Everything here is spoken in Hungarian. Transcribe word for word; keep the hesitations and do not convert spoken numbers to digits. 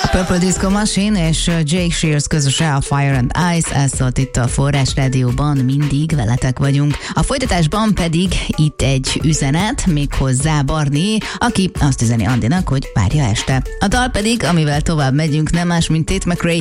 Purple Disco Machine és Jake Shears közöse, a Fire and Ice, ez szólt itt a Forrás Rádióban, mindig veletek vagyunk. A folytatásban pedig itt egy üzenet, méghozzá Barni, aki azt üzeni Andinak, hogy várja este. A dal pedig, amivel tovább megyünk, nem más, mint Tate McRae